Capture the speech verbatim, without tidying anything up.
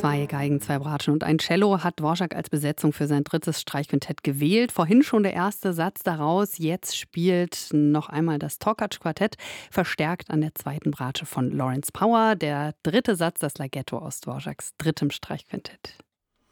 Zwei Geigen, zwei Bratschen und ein Cello hat Dvorak als Besetzung für sein drittes Streichquintett gewählt. Vorhin schon der erste Satz daraus. Jetzt spielt noch einmal das Tokac-Quartett, verstärkt an der zweiten Bratsche von Lawrence Power. Der dritte Satz, das Larghetto aus Dvoraks drittem Streichquintett.